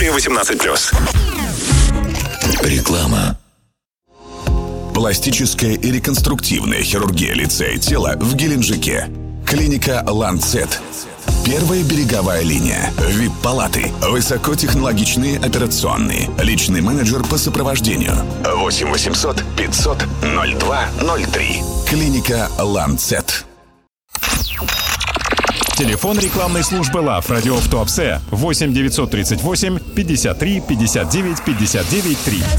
Свыше 18+. Реклама. Пластическая и реконструктивная хирургия лица и тела в Геленджике. Клиника «Ланцет». Первая береговая линия. ВИП-палаты. Высокотехнологичные операционные. Личный менеджер по сопровождению. 8 800 500 0203. Клиника «Ланцет». Телефон рекламной службы ЛАВ «Радио в Туапсе» 8 938 53 59 59 3.